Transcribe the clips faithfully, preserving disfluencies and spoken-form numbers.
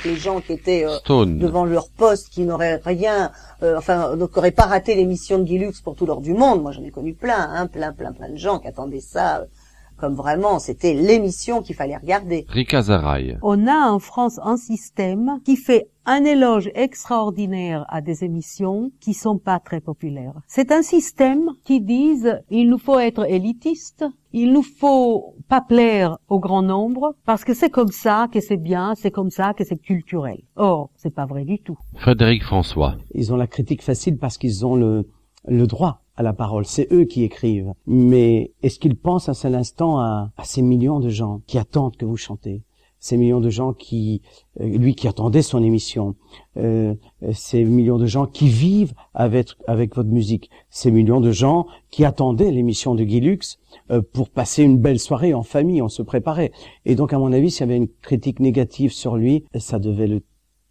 les gens qui étaient euh, devant leur poste, qui n'auraient rien, euh, enfin, qui n'auraient pas raté l'émission de Guy Lux pour tout l'or du monde. Moi, j'en ai connu plein, hein, plein, plein, plein de gens qui attendaient ça. Euh, Comme vraiment, c'était l'émission qu'il fallait regarder. Rika Zaraï. On a en France un système qui fait un éloge extraordinaire à des émissions qui sont pas très populaires. C'est un système qui dit il nous faut être élitiste, il nous faut pas plaire au grand nombre parce que c'est comme ça que c'est bien, c'est comme ça que c'est culturel. Or, c'est pas vrai du tout. Frédéric François. Ils ont la critique facile parce qu'ils ont le le droit à la parole. C'est eux qui écrivent. Mais est-ce qu'ils pensent un seul instant à, à ces millions de gens qui attendent que vous chantez? Ces millions de gens qui, euh, lui qui attendait son émission, euh, ces millions de gens qui vivent avec, avec votre musique, ces millions de gens qui attendaient l'émission de Guy Lux euh, pour passer une belle soirée en famille, on se préparait. Et donc, à mon avis, s'il y avait une critique négative sur lui, ça devait le,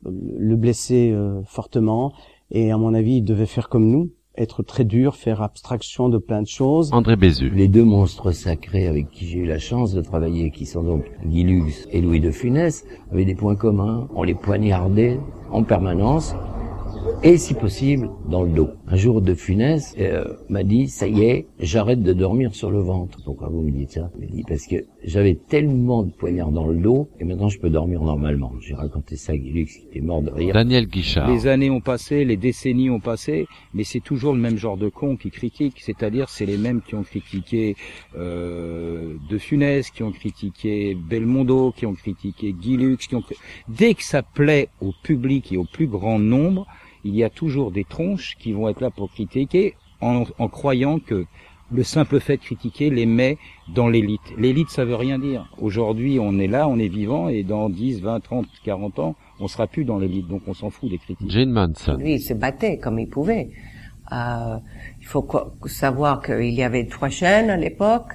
le blesser euh, fortement. Et à mon avis, il devait faire comme nous, être très dur, faire abstraction de plein de choses. André Bézu. Les deux monstres sacrés avec qui j'ai eu la chance de travailler, qui sont donc Guy Lux et Louis de Funès, avaient des points communs. On les poignardait en permanence et, si possible, dans le dos. Un jour, de Funès euh, m'a dit, ça y est, j'arrête de dormir sur le ventre. Donc, quand vous me dites ça, je me dis, parce que j'avais tellement de poignards dans le dos, et maintenant je peux dormir normalement. J'ai raconté ça à Guy Lux, qui était mort de rire. Daniel Guichard. Les années ont passé, les décennies ont passé, mais c'est toujours le même genre de cons qui critiquent, c'est-à-dire c'est les mêmes qui ont critiqué euh, de Funès, qui ont critiqué Belmondo, qui ont critiqué Guy Lux, qui ont... Dès que ça plaît au public et au plus grand nombre, il y a toujours des tronches qui vont être là pour critiquer en, en croyant que le simple fait de critiquer les met dans l'élite. L'élite, ça veut rien dire. Aujourd'hui, on est là, on est vivant, et dans dix, vingt, trente, quarante ans, on sera plus dans l'élite, donc on s'en fout des critiques. Jane Manson. Lui, il se battait comme il pouvait. Euh, il faut savoir qu'il y avait trois chaînes à l'époque,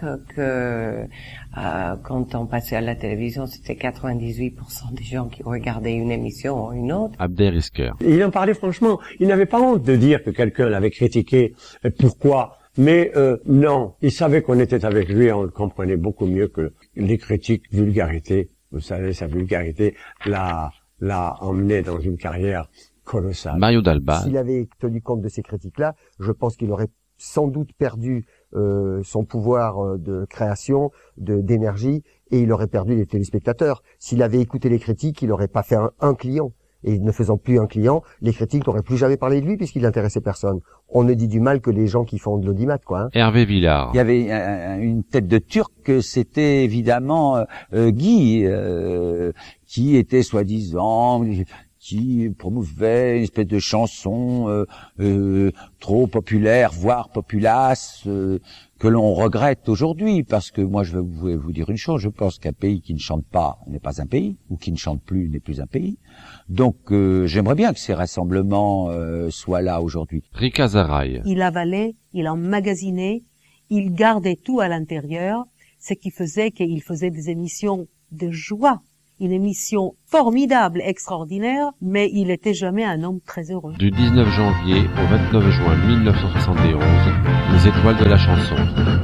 que euh, quand on passait à la télévision, c'était quatre-vingt-dix-huit pour cent des gens qui regardaient une émission ou une autre. Abder Isker. Il en parlait franchement. Il n'avait pas honte de dire que quelqu'un l'avait critiqué. Pourquoi? Mais euh, non, il savait qu'on était avec lui, on le comprenait beaucoup mieux que les critiques vulgarité. Vous savez, sa vulgarité l'a l'a emmené dans une carrière colossale. Mario Dalba. S'il avait tenu compte de ces critiques-là, je pense qu'il aurait sans doute perdu euh, son pouvoir de création, de d'énergie, et il aurait perdu les téléspectateurs. S'il avait écouté les critiques, il n'aurait pas fait un, un client. Et ne faisant plus un client, les critiques n'auraient plus jamais parlé de lui puisqu'il n'intéressait personne. On ne dit du mal que les gens qui font de l'audimat, quoi. Hein. Hervé Villard. Il y avait un, une tête de turc, c'était évidemment euh, Guy, euh, qui était soi-disant, qui promouvait une espèce de chanson euh, euh, trop populaire, voire populace, euh, que l'on regrette aujourd'hui, parce que moi je vais vous dire une chose, je pense qu'un pays qui ne chante pas n'est pas un pays, ou qui ne chante plus n'est plus un pays. Donc euh, j'aimerais bien que ces rassemblements euh, soient là aujourd'hui. Rika Zaraï. Il avalait, il emmagasinait, il gardait tout à l'intérieur, ce qui faisait qu'il faisait des émissions de joie, une émission formidable, extraordinaire, mais il était jamais un homme très heureux. Du dix-neuf janvier au vingt-neuf juin mille neuf cent soixante et onze, les étoiles de la chanson.